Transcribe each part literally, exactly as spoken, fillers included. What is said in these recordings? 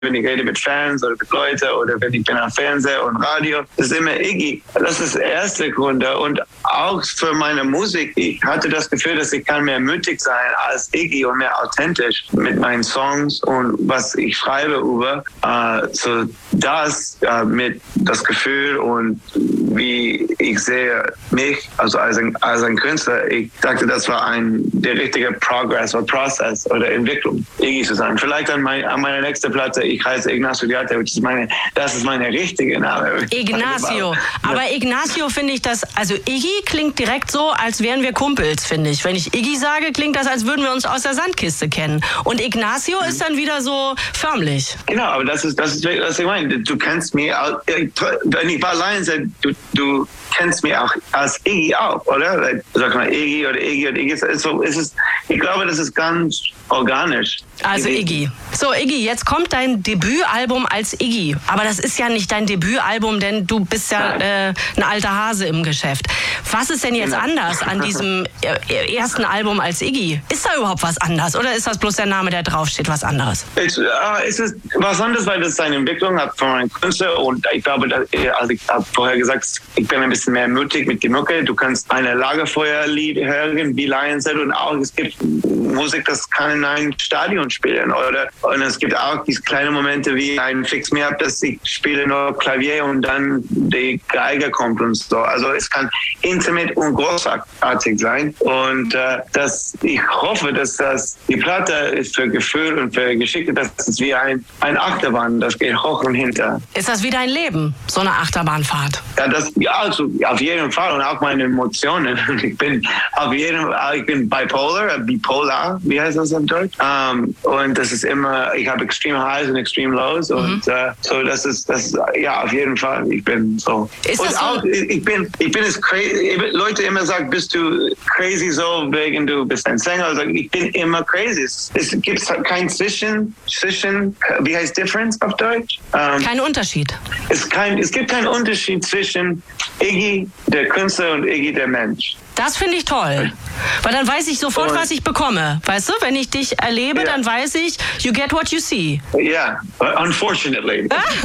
wenn ich rede mit Fans oder mit Leuten oder wenn ich bin am Fernseher und Radio, das ist immer Iggy. Das ist der erste Grund. Und auch für meine Musik, ich hatte das Gefühl, dass ich kann mehr mutig sein als Iggy und mehr authentisch mit meinen Songs und was ich schreibe über. Uh, so das uh, mit das Gefühl und wie ich sehe mich, also als ein, als ein Künstler, ich dachte, das war ein der richtige Progress oder Prozess oder Entwicklung, Iggy zu sein. Vielleicht an, mein, an meiner nächsten Platte, ich heiße Ignacio Diarte, das ist meine, das ist meine richtige Name. Ignacio. Aber Ignacio finde ich das, also Iggy klingt direkt so, als wären wir Kumpels, finde ich. Wenn ich Iggy sage, klingt das, als würden wir uns aus der Sandkiste kennen. Und Ignacio mhm. ist dann wieder so förmlich. Genau, aber das ist, das ist, was ich meine. Du kennst mich, wenn ich bei Lions sage, du, du kennst mich auch als Iggy auch, oder? Sag mal Iggy oder Iggy oder Iggy. So, es ist, ich glaube, das ist ganz organisch. Also Iggy. So Iggy, jetzt kommt dein Debütalbum als Iggy. Aber das ist ja nicht dein Debütalbum, denn du bist ja äh, ein alter Hase im Geschäft. Was ist denn jetzt anders an diesem äh, ersten Album als Iggy? Ist da überhaupt was anders? Oder ist das bloß der Name, der draufsteht, was anderes? Es, äh, es ist was anderes, weil das eine Entwicklung hat von meinem Künstler. Und ich glaube, dass, also ich habe vorher gesagt, ich bin ein bisschen mehr mutig mit der Mucke. Du kannst eine Lagerfeuerlied hören, wie Lions Head, und auch es gibt Musik, das kann in einem Stadion spielen, oder? Und es gibt auch diese kleinen Momente wie ein Fix Me Up, dass ich spiele nur Klavier und dann die Geige kommt und so. Also es kann intimate und großartig sein. Und äh, das, ich hoffe, dass das die Platte ist für Gefühl und für Geschichte, das ist wie ein, ein Achterbahn, das geht hoch und hinter. Ist das wie dein Leben, so eine Achterbahnfahrt? Ja, das, ja, also auf jeden Fall, und auch meine Emotionen. Ich bin auf jeden Fall, ich bin bipolar, bipolar, wie heißt das in Deutsch? Um, und das ist immer, ich habe extreme Highs und extreme Lows, mhm. und uh, so das ist, das ist, ja, auf jeden Fall. Ich bin so. Ist und das so? Auch, ich bin, ich bin es crazy. Leute immer sagen, bist du crazy so wegen du bist ein Sänger? Also ich bin immer crazy. Es, es gibt kein Zwischen, zwischen, wie heißt Difference auf Deutsch? Um, kein Unterschied. Es, kein, es gibt keinen Unterschied zwischen Iggy, der Künstler, und Iggy, der Mensch. Das finde ich toll, weil dann weiß ich sofort, und, was ich bekomme. Weißt du, wenn ich dich erlebe, yeah. dann weiß ich, you get what you see. Ja, yeah, unfortunately.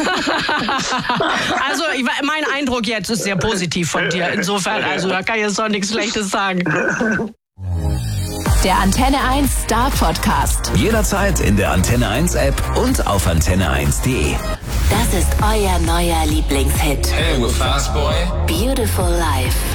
Also ich, mein Eindruck jetzt ist sehr positiv von dir. Insofern, also da kann ich jetzt doch nichts Schlechtes sagen. Der Antenne eins Star Podcast. Jederzeit in der Antenne eins App und auf antenne eins punkt de. Das ist euer neuer Lieblingshit. Hey, we're Fast Boy. Beautiful Life.